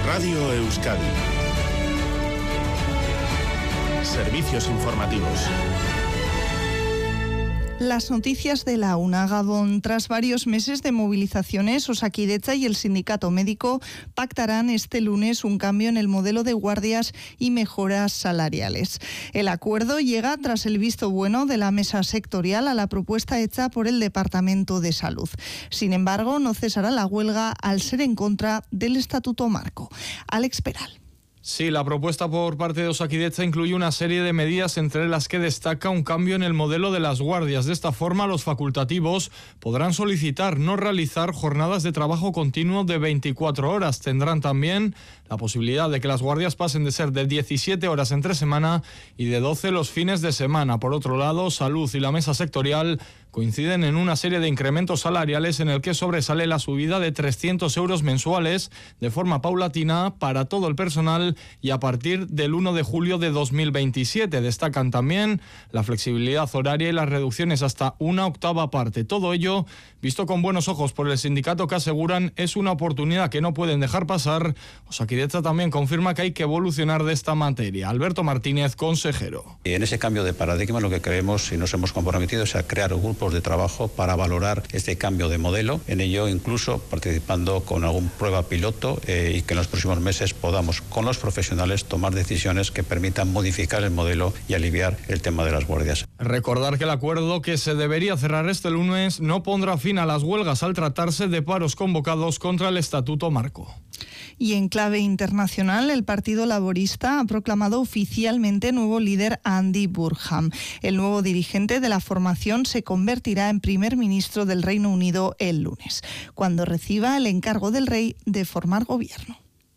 Radio Euskadi. Servicios informativos. Las noticias de la una. Gabón. Tras varios meses de movilizaciones, Osakidetza y el sindicato médico pactarán este lunes un cambio en el modelo de guardias y mejoras salariales. El acuerdo llega tras el visto bueno de la mesa sectorial a la propuesta hecha por el Departamento de Salud. Sin embargo, no cesará la huelga al ser en contra del Estatuto Marco. Alex Peral. Sí, la propuesta por parte de Osakidetza incluye una serie de medidas entre las que destaca un cambio en el modelo de las guardias. De esta forma, los facultativos podrán solicitar no realizar jornadas de trabajo continuo de 24 horas. Tendrán también la posibilidad de que las guardias pasen de ser de 17 horas entre semana y de 12 los fines de semana. Por otro lado, Salud y la mesa sectorial coinciden en una serie de incrementos salariales en el que sobresale la subida de 300 euros mensuales de forma paulatina para todo el personal y a partir del 1 de julio de 2027. Destacan también la flexibilidad horaria y las reducciones hasta una octava parte. Todo ello visto con buenos ojos por el sindicato, que aseguran es una oportunidad que no pueden dejar pasar. Osakidetza también confirma que hay que evolucionar de esta materia. Alberto Martínez, consejero. En ese cambio de paradigma lo que creemos y nos hemos comprometido es a crear grupos de trabajo para valorar este cambio de modelo. En ello incluso participando con algún prueba piloto y que en los próximos meses podamos con los profesionales tomar decisiones que permitan modificar el modelo y aliviar el tema de las guardias. Recordar que el acuerdo que se debería cerrar este lunes no pondrá fin a las huelgas al tratarse de paros convocados contra el Estatuto Marco. Y en clave internacional, el Partido Laborista ha proclamado oficialmente nuevo líder a Andy Burnham. El nuevo dirigente de la formación se convertirá en primer ministro del Reino Unido el lunes, cuando reciba el encargo del rey de formar gobierno.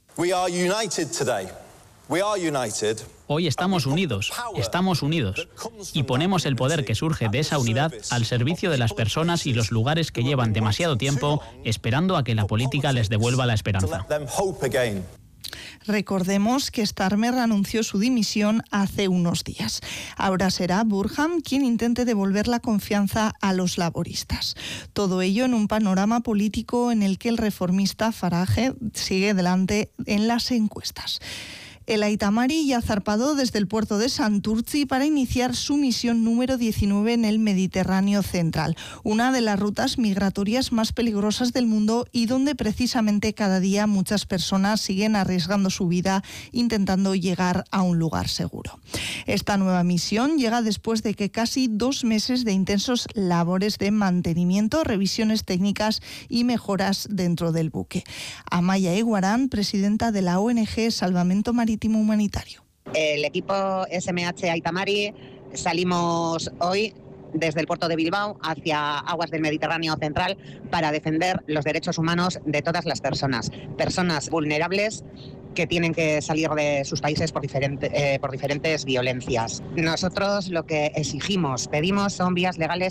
Hoy estamos unidos, y ponemos el poder que surge de esa unidad al servicio de las personas y los lugares que llevan demasiado tiempo esperando a que la política les devuelva la esperanza. Recordemos que Starmer anunció su dimisión hace unos días. Ahora será Burnham quien intente devolver la confianza a los laboristas. Todo ello en un panorama político en el que el reformista Farage sigue delante en las encuestas. El Aita Mari ya ha zarpado desde el puerto de Santurtzi para iniciar su misión número 19 en el Mediterráneo Central, una de las rutas migratorias más peligrosas del mundo y donde precisamente cada día muchas personas siguen arriesgando su vida intentando llegar a un lugar seguro. Esta nueva misión llega después de que casi 2 meses de intensos labores de mantenimiento, revisiones técnicas y mejoras dentro del buque. Amaya Eguarán, presidenta de la ONG Salvamento Marítimo Humanitario. El equipo SMH Aita Mari salimos hoy desde el puerto de Bilbao hacia aguas del Mediterráneo Central para defender los derechos humanos de todas las personas vulnerables que tienen que salir de sus países por diferentes violencias. Nosotros lo que pedimos son vías legales